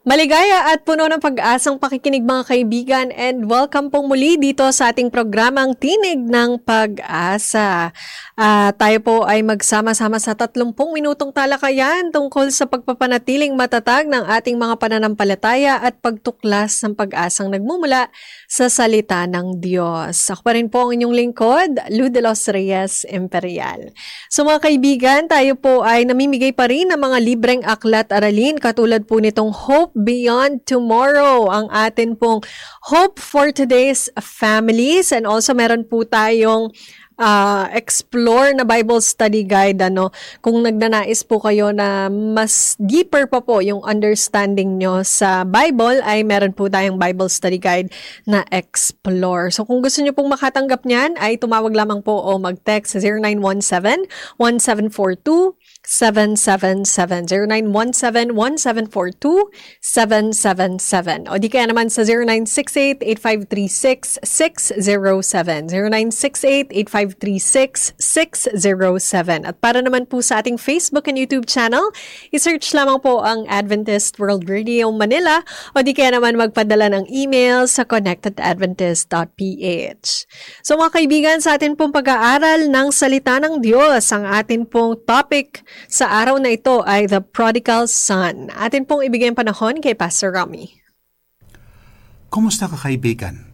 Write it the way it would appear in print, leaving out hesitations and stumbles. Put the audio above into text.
Maligaya at puno ng pag-asang pakikinig mga kaibigan and welcome pong muli dito sa ating programang Tinig ng Pag-asa. Tayo po ay magsama-sama sa 30 minutong talakayan tungkol sa pagpapanatiling matatag ng ating mga pananampalataya at pagtuklas ng pag-asang nagmumula sa salita ng Diyos. Ako pa rin po ang inyong lingkod, Lou de los Reyes Imperial. So mga kaibigan, tayo po ay namimigay pa rin ng mga libreng aklat aralin katulad po nitong Hope Beyond Tomorrow, ang atin pong Hope for Today's Families, and also meron po tayong Explore na Bible Study Guide. Kung nagnanais po kayo na mas deeper pa po yung understanding nyo sa Bible, ay meron po tayong Bible Study Guide na Explore. So kung gusto nyo pong makatanggap niyan, ay tumawag lamang po o mag-text sa 0917-1742-777. 0917-1742-777. O di kaya naman sa 0968-8536-607. 0968-8536-607. At para naman po sa ating Facebook and YouTube channel, isearch lamang po ang Adventist World Radio Manila o di kaya naman magpadala ng email sa connectedadventist.ph. So mga kaibigan, sa atin pong pag-aaral ng salita ng Diyos, ang atin pong topic sa araw na ito ay The Prodigal Son. Atin pong ibigay ang panahon kay Pastor Rami. Kumusta ka kaibigan?